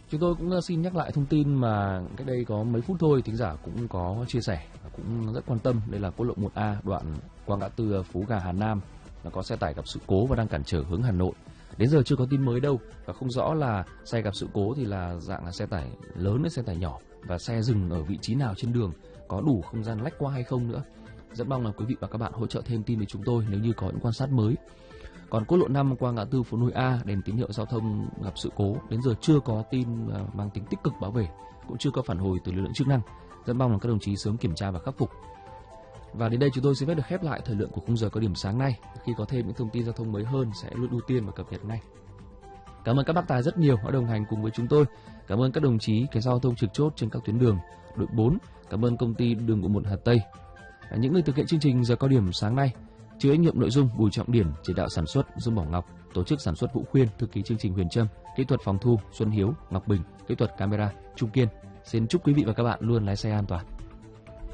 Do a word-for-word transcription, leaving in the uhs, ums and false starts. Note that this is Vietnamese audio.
Chúng tôi cũng xin nhắc lại thông tin mà cách đây có mấy phút thôi thính giả cũng có chia sẻ và cũng rất quan tâm. Đây là quốc lộ một A đoạn qua ngã tư Phú Gà Hà Nam là có xe tải gặp sự cố và đang cản trở hướng Hà Nội. Đến giờ chưa có tin mới đâu và không rõ là xe gặp sự cố thì là dạng là xe tải lớn hay xe tải nhỏ và xe dừng ở vị trí nào trên đường, có đủ không gian lách qua hay không nữa. Rất mong là quý vị và các bạn hỗ trợ thêm tin với chúng tôi nếu như có những quan sát mới. Còn quốc lộ năm qua ngã tư phố Nối A, đèn tín hiệu giao thông gặp sự cố, đến giờ chưa có tin mang tính tích cực báo về, cũng chưa có phản hồi từ lực lượng chức năng. Rất mong là các đồng chí sớm kiểm tra và khắc phục. Và đến đây chúng tôi xin phép được khép lại thời lượng của khung giờ cao điểm sáng nay. Khi có thêm những thông tin giao thông mới hơn sẽ luôn ưu tiên và cập nhật ngay. Cảm ơn các bác tài rất nhiều đã đồng hành cùng với chúng tôi. Cảm ơn các đồng chí cảnh giao thông trực chốt trên các tuyến đường. Đội bốn, cảm ơn công ty Đường bộ một Hà Tây. Những người thực hiện chương trình giờ cao điểm sáng nay: chịu trách nhiệm nội dung Bùi Trọng Điển, chỉ đạo sản xuất Dung Bảo Ngọc, tổ chức sản xuất Vũ Khuyên, thư ký chương trình Huyền Trâm, kỹ thuật phòng thu Xuân Hiếu, Ngọc Bình, kỹ thuật camera Trung Kiên. Xin chúc quý vị và các bạn luôn lái xe an toàn.